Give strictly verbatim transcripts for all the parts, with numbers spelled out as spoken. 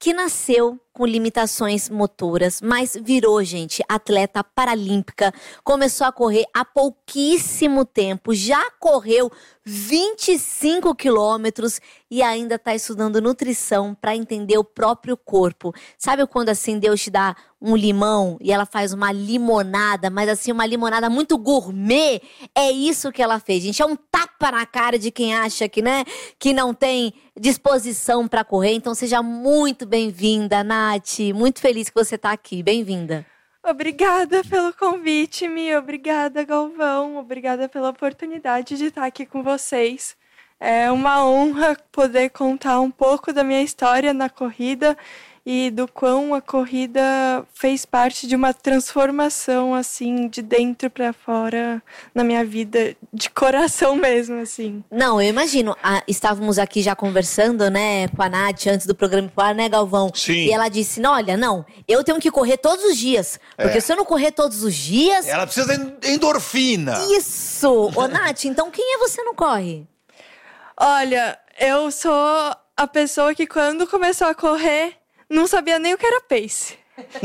que nasceu com limitações motoras, mas virou, gente, atleta paralímpica. Começou a correr há pouquíssimo tempo, já correu vinte e cinco quilômetros e ainda está estudando nutrição para entender o próprio corpo. Sabe quando assim Deus te dá um limão e ela faz uma limonada, mas assim uma limonada muito gourmet? É isso que ela fez, gente. É um tapa na cara de quem acha que, né, que não tem disposição para correr. Então seja muito bem-vinda, Nath. Muito feliz que você está aqui. Bem-vinda. Obrigada pelo convite, Mi. Obrigada, Galvão. Obrigada pela oportunidade de estar aqui com vocês. É uma honra poder contar um pouco da minha história na corrida e do quão a corrida fez parte de uma transformação, assim, de dentro para fora na minha vida, de coração mesmo, assim. Não, eu imagino. Ah, estávamos aqui já conversando, né, com a Nath antes do programa ir pro ar, né, Galvão? Sim. E ela disse, não, olha, não, eu tenho que correr todos os dias. Porque É. se eu não correr todos os dias... Ela precisa de endorfina. Isso! Ô, Nath, então quem é você não corre? Olha, eu sou a pessoa que quando começou a correr, não sabia nem o que era pace.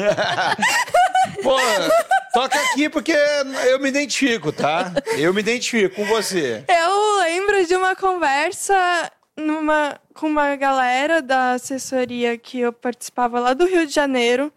Pô, toca aqui porque eu me identifico, tá? Eu me identifico com você. Eu lembro de uma conversa numa, com uma galera da assessoria que eu participava lá do Rio de Janeiro,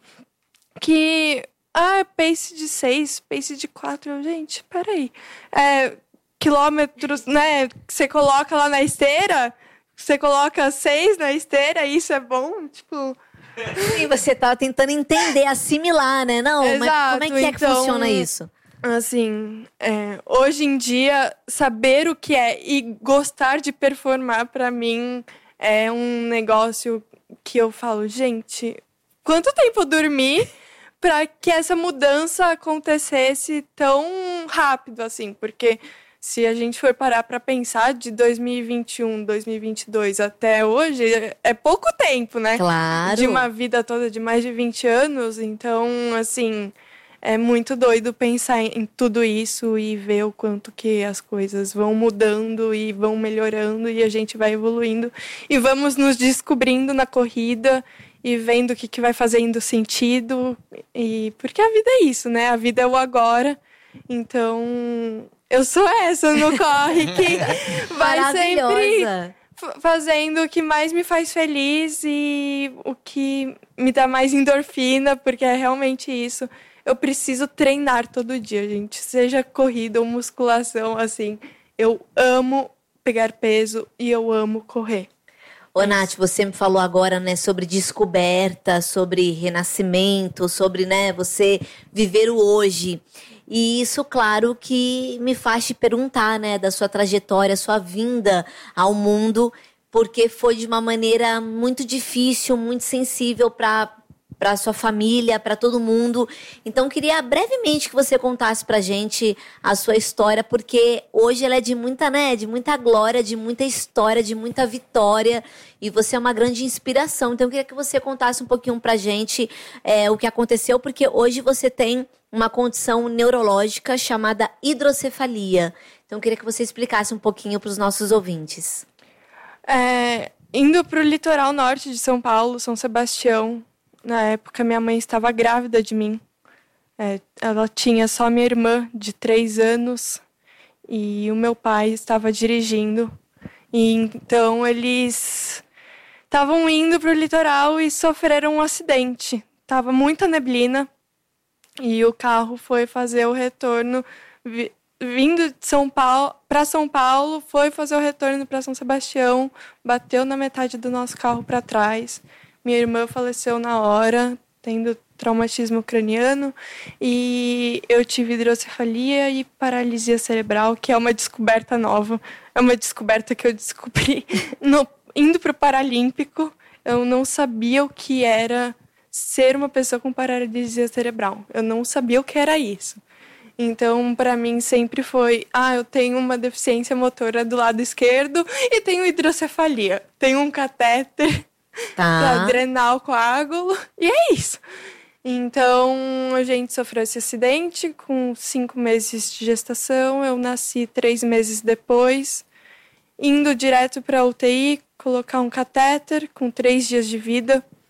que, ah, pace de seis, pace de quatro. Eu, gente, peraí. É, quilômetros, né, que você coloca lá na esteira, você coloca seis na esteira, isso é bom? Tipo... E você tá tentando entender, assimilar, né? Não, Exato, mas como é que é que então, funciona isso? Assim, é, hoje em dia, saber o que é e gostar de performar, pra mim, é um negócio que eu falo, gente, quanto tempo eu dormi pra que essa mudança acontecesse tão rápido, assim? Porque se a gente for parar pra pensar de dois mil e vinte e um, dois mil e vinte e dois até hoje, é pouco tempo, né? Claro. De uma vida toda de mais de vinte anos. Então, assim, é muito doido pensar em tudo isso e ver o quanto que as coisas vão mudando e vão melhorando e a gente vai evoluindo. E vamos nos descobrindo na corrida e vendo o que, que vai fazendo sentido. E porque a vida é isso, né? A vida é o agora. Então... eu sou essa no corre que vai sempre f- fazendo o que mais me faz feliz e o que me dá mais endorfina, porque é realmente isso. Eu preciso treinar todo dia, gente. Seja corrida ou musculação, assim. Eu amo pegar peso e eu amo correr. Ô, Nath, você me falou agora, né, sobre descoberta, sobre renascimento, sobre, né, você viver o hoje. E isso, claro, que me faz te perguntar, né, da sua trajetória, sua vinda ao mundo, porque foi de uma maneira muito difícil, muito sensível para para sua família, para todo mundo. Então, queria brevemente que você contasse pra gente a sua história, porque hoje ela é de muita, né, de muita glória, de muita história, de muita vitória, e você é uma grande inspiração. Então, eu queria que você contasse um pouquinho pra gente é, o que aconteceu, porque hoje você tem uma condição neurológica chamada hidrocefalia. Então, eu queria que você explicasse um pouquinho para os nossos ouvintes. É, indo para o litoral norte de São Paulo, São Sebastião, na época minha mãe estava grávida de mim. É, ela tinha só minha irmã de três anos e o meu pai estava dirigindo. E então eles estavam indo para o litoral e sofreram um acidente. Tava muita neblina. E o carro foi fazer o retorno, vi, vindo de São Paulo para São Paulo, foi fazer o retorno para São Sebastião, bateu na metade do nosso carro para trás. Minha irmã faleceu na hora, tendo traumatismo craniano, e eu tive hidrocefalia e paralisia cerebral, que é uma descoberta nova. É uma descoberta que eu descobri no, indo para o Paralímpico. Eu não sabia o que era ser uma pessoa com paralisia cerebral. Eu não sabia o que era isso. Então, para mim, sempre foi... ah, eu tenho uma deficiência motora do lado esquerdo e tenho hidrocefalia. Tenho um catéter Tá. para drenar o coágulo. E é isso. Então, a gente sofreu esse acidente com cinco meses de gestação. Eu nasci três meses depois. Indo direto para a U T I, colocar um catéter com três dias de vida.